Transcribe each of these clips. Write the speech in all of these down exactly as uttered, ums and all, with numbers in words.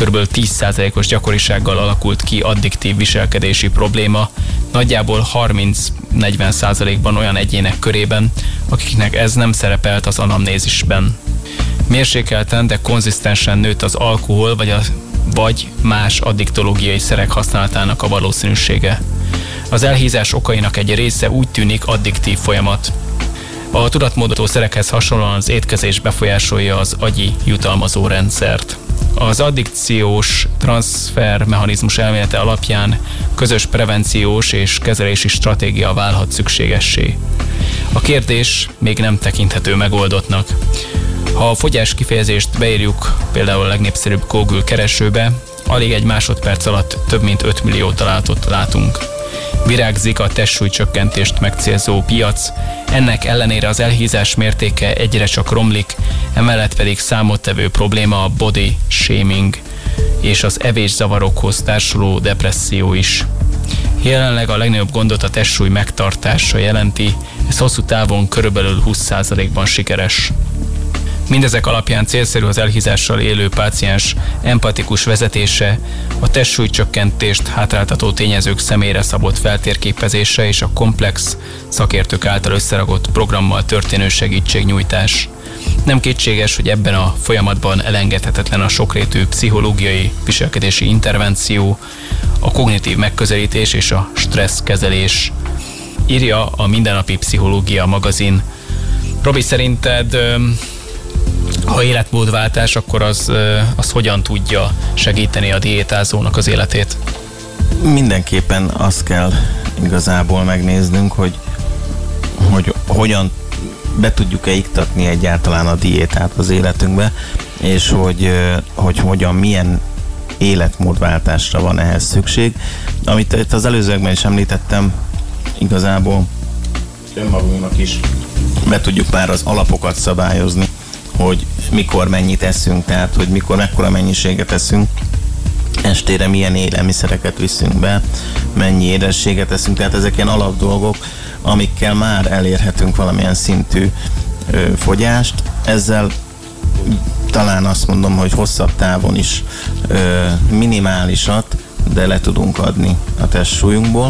kb. tíz százalékos gyakorisággal alakult ki addiktív viselkedési probléma, nagyjából harminc-negyven százalékban olyan egyének körében, akiknek ez nem szerepelt az anamnézisben. Mérsékelten, de konzisztensen nőtt az alkohol vagy, a, vagy más addiktológiai szerek használatának a valószínűsége. Az elhízás okainak egy része úgy tűnik addiktív folyamat. A tudatmódosító szerekhez hasonlóan az étkezés befolyásolja az agyi jutalmazó rendszert. Az addikciós transfermechanizmus elmélete alapján közös prevenciós és kezelési stratégia válhat szükségessé. A kérdés még nem tekinthető megoldottnak. Ha a fogyás kifejezést beírjuk például a legnépszerűbb Google keresőbe, alig egy másodperc alatt több mint öt millió találatot látunk. Virágzik a testsúlycsökkentést megcélzó piac, ennek ellenére az elhízás mértéke egyre csak romlik, emellett pedig számottevő probléma a body shaming és az evészavarokhoz társuló depresszió is. Jelenleg a legnagyobb gondot a testsúly megtartása jelenti, ez hosszú távon körülbelül húsz százalékban sikeres. Mindezek alapján célszerű az elhízással élő páciens empatikus vezetése, a testsúlycsökkentést hátráltató tényezők személyre szabott feltérképezése és a komplex szakértők által összeragott programmal történő segítségnyújtás. Nem kétséges, hogy ebben a folyamatban elengedhetetlen a sokrétű pszichológiai viselkedési intervenció, a kognitív megközelítés és a stresszkezelés. Írja a Mindennapi Pszichológia magazin. Robi, szerinted ha életmódváltás, akkor az, az hogyan tudja segíteni a diétázónak az életét? Mindenképpen azt kell igazából megnéznünk, hogy, hogy hogyan be tudjuk-e iktatni egyáltalán a diétát az életünkbe, és hogy, hogy hogyan, milyen életmódváltásra van ehhez szükség. Amit itt az előzőekben is említettem, igazából önmagunknak is be tudjuk már az alapokat szabályozni, hogy mikor mennyit eszünk, tehát hogy mikor mekkora mennyiséget eszünk, estére milyen élelmiszereket viszünk be, mennyi édességet eszünk, tehát ezek ilyen alapdolgok, amikkel már elérhetünk valamilyen szintű ö, fogyást. Ezzel talán azt mondom, hogy hosszabb távon is ö, minimálisat, de le tudunk adni a testsúlyunkból.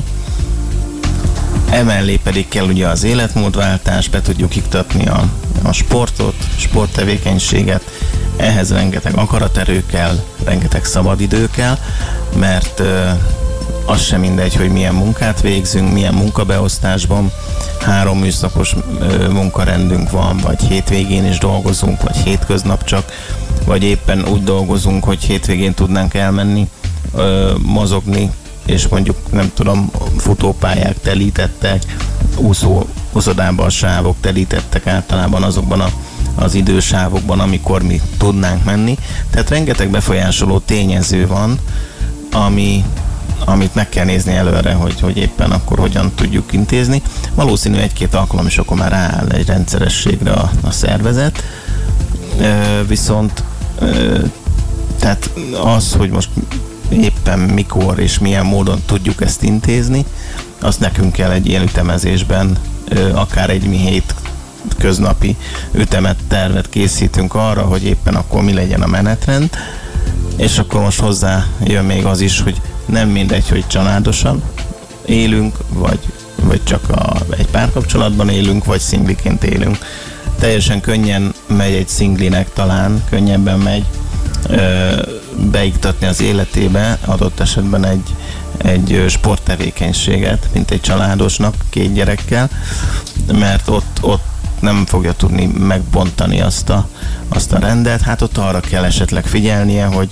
Emellé pedig kell ugye az életmódváltás, be tudjuk iktatni a, a sportot, sporttevékenységet, ehhez rengeteg akaraterő kell, rengeteg szabadidő kell, mert ö, az sem mindegy, hogy milyen munkát végzünk, milyen munkabeosztásban, három műszakos ö, munkarendünk van, vagy hétvégén is dolgozunk, vagy hétköznap csak, vagy éppen úgy dolgozunk, hogy hétvégén tudnánk elmenni, ö, mozogni, és mondjuk nem tudom, futópályák telítettek, úszó, úszodában a sávok telítettek általában azokban a, az idősávokban, amikor mi tudnánk menni. Tehát rengeteg befolyásoló tényező van, ami, amit meg kell nézni előre, hogy, hogy éppen akkor hogyan tudjuk intézni. Valószínű egy-két alkalom is akkor már rááll egy rendszerességre a, a szervezet, Ö, viszont ö, tehát az, hogy most éppen mikor és milyen módon tudjuk ezt intézni, azt nekünk kell egy ilyen ütemezésben, akár egy mi hét köznapi ütemet, tervet készítünk arra, hogy éppen akkor mi legyen a menetrend, és akkor most hozzá jön még az is, hogy nem mindegy, hogy családosan élünk, vagy, vagy csak a, egy párkapcsolatban élünk, vagy szingliként élünk. Teljesen könnyen megy egy szinglinek, talán könnyebben megy ö, beiktatni az életébe adott esetben egy, egy sporttevékenységet, mint egy családosnak két gyerekkel, mert ott, ott nem fogja tudni megbontani azt a, azt a rendet. Hát ott arra kell esetleg figyelnie, hogy,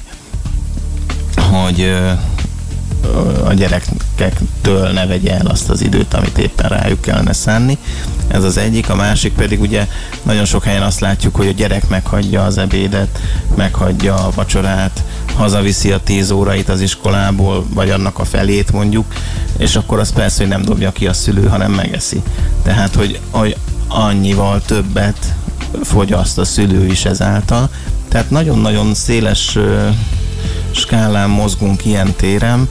hogy a gyerekektől ne vegye el azt az időt, amit éppen rájuk kellene szánni. Ez az egyik, a másik pedig ugye nagyon sok helyen azt látjuk, hogy a gyerek meghagyja az ebédet, meghagyja a vacsorát, hazaviszi a tíz órait az iskolából, vagy annak a felét mondjuk, és akkor az persze, hogy nem dobja ki a szülő, hanem megeszi. Tehát, hogy, hogy annyival többet fogyaszt a szülő is ezáltal. Tehát nagyon-nagyon széles skálán mozgunk ilyen téren.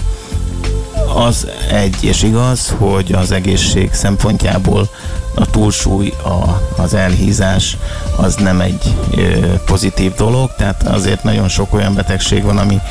Az egy és igaz, hogy az egészség szempontjából a túlsúly, a, az elhízás az nem egy ö, pozitív dolog, tehát azért nagyon sok olyan betegség van, ami